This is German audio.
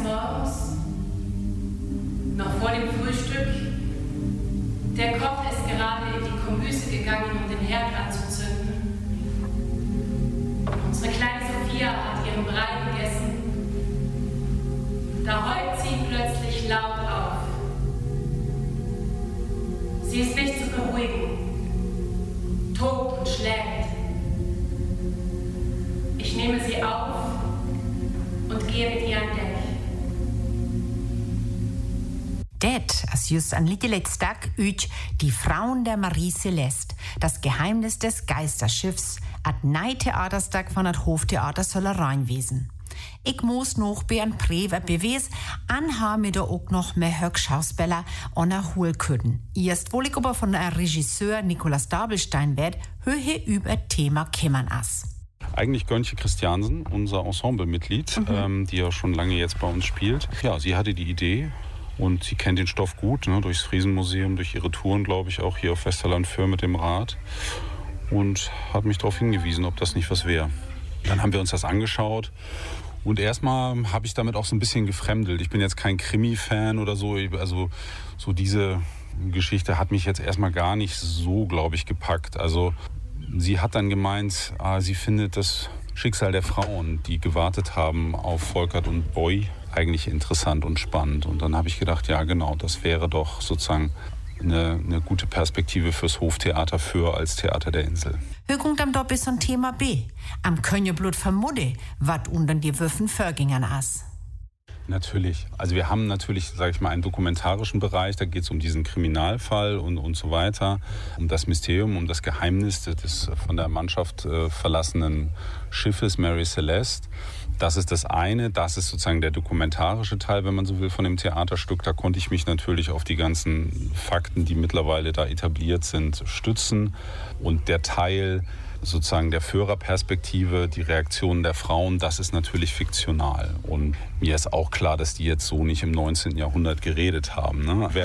Morgens, noch vor dem Frühstück. Der Koch ist gerade in die Kombüse gegangen, um den Herd anzuzünden. Unsere kleine Sophia hat ihren Brei gegessen. Da heult sie plötzlich laut auf. Sie ist nicht zu beruhigen, tobt und schlägt. Ich nehme sie auf und gehe mit ihr an Deck. Det, als just an Letztag üch die Frauen der Marie Celeste, das Geheimnis des Geisterschiffs, at Nei-Theaterstag von at Hoftheater soll reinwesen. Ich muss noch bei ein Brev beweis, anha mir da auch noch mehr Höchschauspieler an der Hohl können. Erst wohl ich aber von der Regisseur Nikolaus Dabelstein werd, höhe über Thema kümmern as. Eigentlich Gönnche Christiansen, unser Ensemblemitglied, die ja schon lange jetzt bei uns spielt. Ja, sie hatte die Idee und sie kennt den Stoff gut, ne, durchs Friesenmuseum, durch ihre Touren, glaube ich, auch hier auf Westerland Föhr mit dem Rad. Und hat mich darauf hingewiesen, ob das nicht was wäre. Dann haben wir uns das angeschaut und erstmal habe ich damit auch so ein bisschen gefremdelt. Ich bin jetzt kein Krimi-Fan oder so, also so diese Geschichte hat mich jetzt erstmal gar nicht so, glaube ich, gepackt. Also sie hat dann gemeint, sie findet das Schicksal der Frauen, die gewartet haben auf Volkert und Boy, eigentlich interessant und spannend. Und dann habe ich gedacht, ja genau, das wäre doch sozusagen eine gute Perspektive fürs Hoftheater Föhr als Theater der Insel. Hier kommt am doch bis ein Thema B. Am Könjeblut vermudde, wat unten die Würfen Förgingern as. Natürlich. Also wir haben natürlich, sage ich mal, einen dokumentarischen Bereich. Da geht es um diesen Kriminalfall und so weiter. Um das Mysterium, um das Geheimnis des von der Mannschaft verlassenen Schiffes Mary Celeste. Das ist das eine. Das ist sozusagen der dokumentarische Teil, wenn man so will, von dem Theaterstück. Da konnte ich mich natürlich auf die ganzen Fakten, die mittlerweile da etabliert sind, stützen. Und der Teil sozusagen der Führerperspektive, die Reaktionen der Frauen, das ist natürlich fiktional. Und mir ist auch klar, dass die jetzt so nicht im 19. Jahrhundert geredet haben. Ne?